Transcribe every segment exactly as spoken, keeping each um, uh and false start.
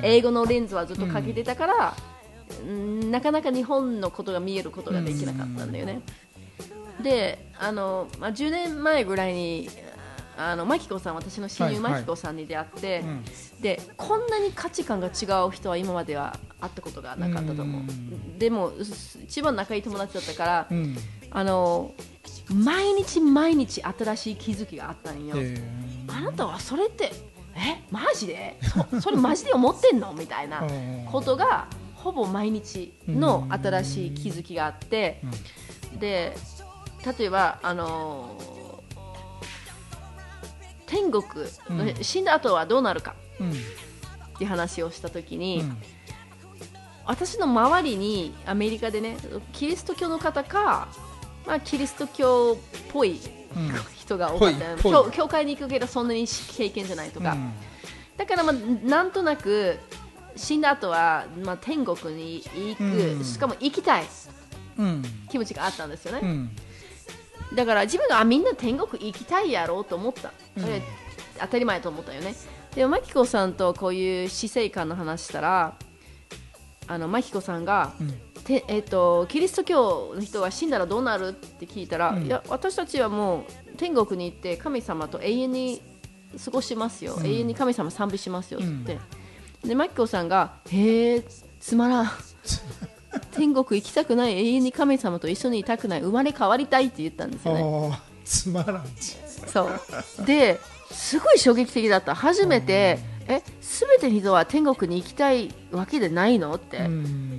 英語のレンズはずっとかけてたから、うん、なかなか日本のことが見えることができなかったんだよね。であの、まあ、じゅうねんまえぐらいにあのマキコさん、私の親友マキコさんに出会って、はいはい、でこんなに価値観が違う人は今までは会ったことがなかったと思う。でも一番仲いい友達だったから、うん、あの毎日毎日新しい気づきがあったんよ。あなたはそれってえマジで そ, それマジで思ってんのみたいなことがほぼ毎日の新しい気づきがあって、で例えばあの天国、うん、死んだ後はどうなるか、うん、って話をしたときに、うん、私の周りにアメリカでねキリスト教の方か、まあ、キリスト教っぽい人が多かった、うん、教, 教会に行くけどそんなに経験じゃないとか、うん、だから、まあ、なんとなく死んだ後は、まあ、天国に行く、うん、しかも行きたい、うん、気持ちがあったんですよね、うん、だから自分があみんな天国行きたいやろうと思った、うん、それ当たり前と思ったよね。でもマキコさんとこういう死生観の話したら、あのマキコさんが、うんてえー、とキリスト教の人は死んだらどうなるって聞いたら、うん、いや私たちはもう天国に行って神様と永遠に過ごしますよ、うん、永遠に神様賛美しますよって、うん、でマキコさんがへーつまらん天国行きたくない、永遠に神様と一緒にいたくない、生まれ変わりたいって言ったんですよね。 つまらんそうですごい衝撃的だった。初めてえ全ての人は天国に行きたいわけでないのって、うん、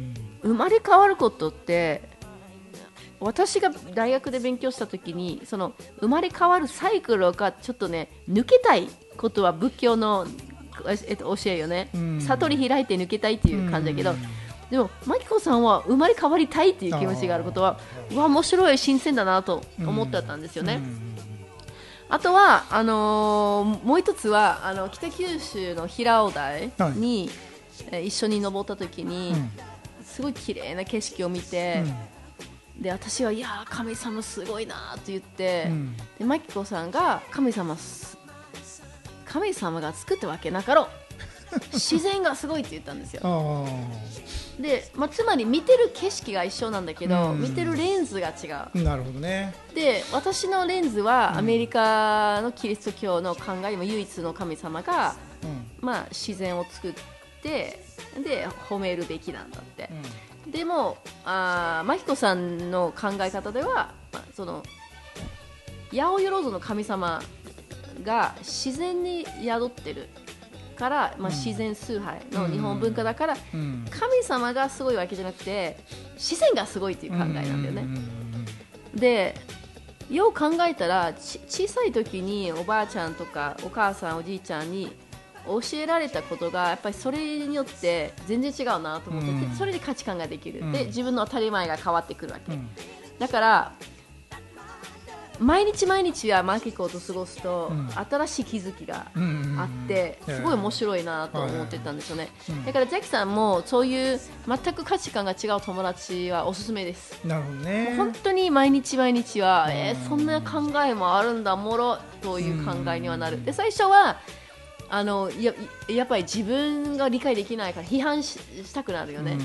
生まれ変わることって私が大学で勉強した時にその生まれ変わるサイクルがちょっとね抜けたいことは仏教の、えっと、教えよね、うん、悟り開いて抜けたいっていう感じだけど、うん、でもマキコさんは生まれ変わりたいっていう気持ちがあることはうわ面白い新鮮だなと思ってたんですよね、うんうん、あとはあのー、もう一つはあの北九州の平尾台に、はい、一緒に登った時に、うん、すごい綺麗な景色を見て、うん、で私はいや神様すごいなって言って、うん、でマキコさんが神様神様が作ったわけなかろう自然がすごいって言ったんですよで、まあ、つまり見てる景色が一緒なんだけど、うん、見てるレンズが違う。 なるほどね。で私のレンズはアメリカのキリスト教の考えでも唯一の神様が、うんまあ、自然を作ってで褒めるべきなんだって、うん、でもあマキコさんの考え方では、まあ、その八百万の神様が自然に宿ってるから、まあ、自然崇拝の日本文化だから、うん、神様がすごいわけじゃなくて自然がすごいっていう考えなんだよね、うんうんうん、でよう考えたらち小さい時におばあちゃんとかお母さんおじいちゃんに教えられたことがやっぱりそれによって全然違うなと思ってて、うん、それで価値観ができる、うん、で自分の当たり前が変わってくるわけ、うん、だから毎日毎日はマキコと過ごすと、うん、新しい気づきがあって、うんうんうん、すごい面白いなと思ってたんですよね、うん、だからジャッキさんもそういう全く価値観が違う友達はおすすめです。 なるほどね。 本当に毎日毎日は、うん、えー、そんな考えもあるんだもろという考えにはなる、うん、で最初はあの や, やっぱり自分が理解できないから批判 し, したくなるよね、うん、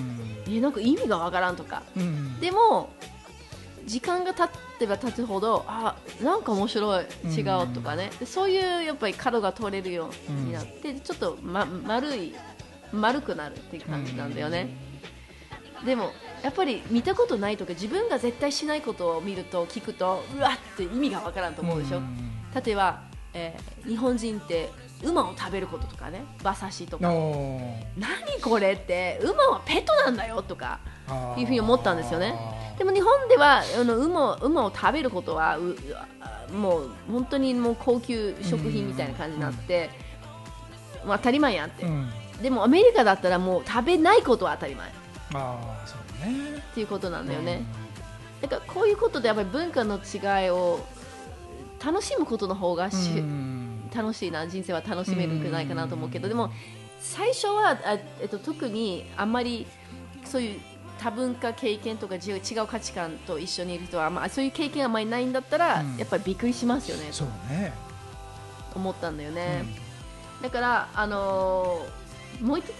えなんか意味がわからんとか、うん、でも時間が経ってば経つほどあなんか面白い違うとかね、でそういうやっぱり角が取れるようになって、うん、ちょっと、ま、丸い丸くなるっていう感じなんだよね、うん、でもやっぱり見たことないとか自分が絶対しないことを見ると聞くとうわって意味がわからんと思うでしょ、うん、例えば、えー、日本人って馬を食べることとかね馬刺しとか何これって馬はペットなんだよとかいうふうに思ったんですよね。でも日本ではあの 馬, 馬を食べることはうもう本当にもう高級食品みたいな感じになって、うんまあ、当たり前やんって、うん、でもアメリカだったらもう食べないことは当たり前あそうねっていうことなんだよね、うん、だからこういうことでやっぱり文化の違いを楽しむことの方がし、うん、楽しいな人生は楽しめるんじゃないかなと思うけど、でも最初はあ、えっと、特にあんまりそういう多文化経験とか違う価値観と一緒にいる人は、まあ、そういう経験があまりないんだったら、うん、やっぱりびっくりしますよね。 そうね思ったんだよね、うん、だから、あのー、もう一つ